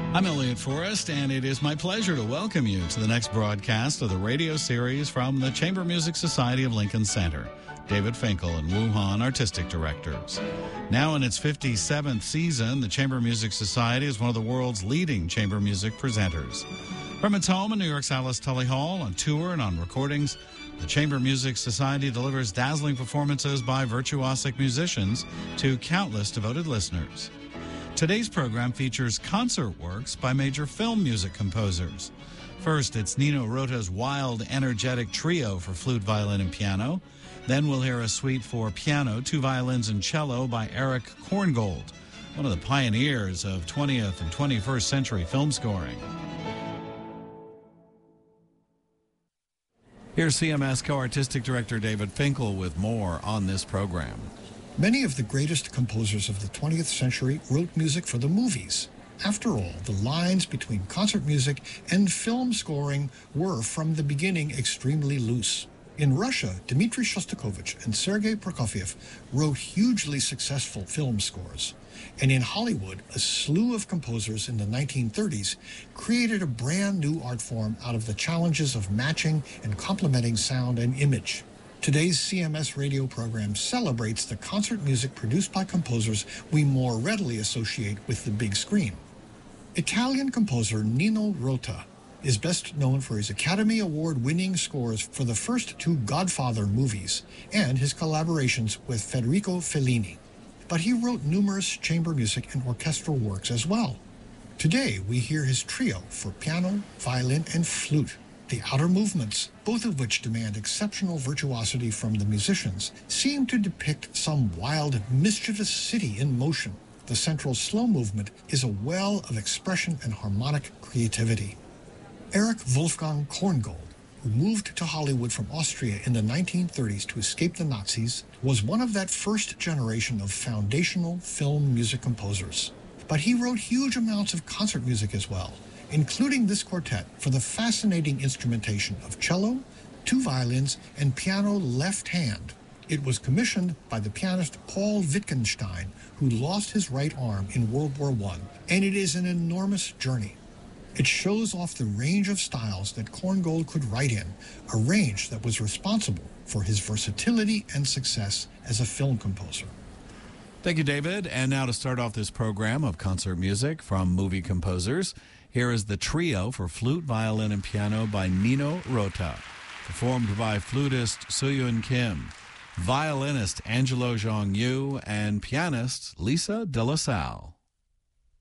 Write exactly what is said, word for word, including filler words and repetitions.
I'm Elliot Forrest, and it is my pleasure to welcome you to the next broadcast of the radio series from the Chamber Music Society of Lincoln Center. David Finkel and Wu Han, artistic directors. Now in its fifty-seventh season, the Chamber Music Society is one of the world's leading chamber music presenters. From its home in New York's Alice Tully Hall, on tour and on recordings, the Chamber Music Society delivers dazzling performances by virtuosic musicians to countless devoted listeners. Today's program features concert works by major film music composers. First, it's Nino Rota's wild, energetic trio for flute, violin, and piano. Then we'll hear a suite for piano, two violins, and cello by Erich Korngold, one of the pioneers of twentieth and twenty-first century film scoring. Here's C M S co-artistic director David Finkel with more on this program. Many of the greatest composers of the twentieth century wrote music for the movies. After all, the lines between concert music and film scoring were, from the beginning, extremely loose. In Russia, Dmitri Shostakovich and Sergei Prokofiev wrote hugely successful film scores. And in Hollywood, a slew of composers in the nineteen thirties created a brand new art form out of the challenges of matching and complementing sound and image. Today's C M S radio program celebrates the concert music produced by composers we more readily associate with the big screen. Italian composer Nino Rota is best known for his Academy Award-winning scores for the first two Godfather movies and his collaborations with Federico Fellini. But he wrote numerous chamber music and orchestral works as well. Today, we hear his trio for piano, violin, and flute. The outer movements, both of which demand exceptional virtuosity from the musicians, seem to depict some wild, mischievous city in motion. The central slow movement is a well of expression and harmonic creativity. Erich Wolfgang Korngold, who moved to Hollywood from Austria in the nineteen thirties to escape the Nazis, was one of that first generation of foundational film music composers. But he wrote huge amounts of concert music as well, including this quartet for the fascinating instrumentation of cello, two violins, and piano left hand. It was commissioned by the pianist Paul Wittgenstein, who lost his right arm in World War One, and it is an enormous journey. It shows off the range of styles that Korngold could write in, a range that was responsible for his versatility and success as a film composer. Thank you, David. And now to start off this program of concert music from movie composers, here is the trio for flute, violin, and piano by Nino Rota, performed by flutist Suyun Kim, violinist Angelo Zhang Yu, and pianist Lisa De La Salle.